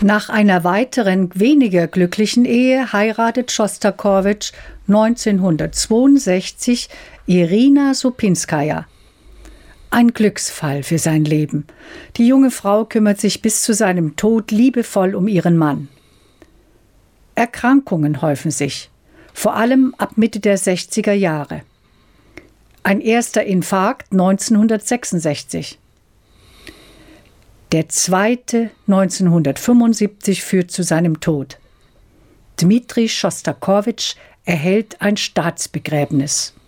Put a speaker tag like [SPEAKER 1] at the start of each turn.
[SPEAKER 1] Nach einer weiteren, weniger glücklichen Ehe heiratet Schostakowitsch 1962 Irina Supinskaja. Ein Glücksfall für sein Leben. Die junge Frau kümmert sich bis zu seinem Tod liebevoll um ihren Mann. Erkrankungen häufen sich, vor allem ab Mitte der 60er Jahre. Ein erster Infarkt 1966. Der zweite 1975 führt zu seinem Tod. Dmitri Schostakowitsch erhält ein Staatsbegräbnis.